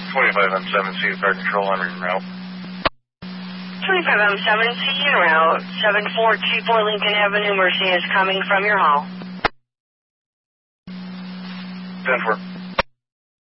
25M7C, car control on route. 25M7C en route, 7424 Lincoln Avenue, Mercy is coming from your hall. 10-4.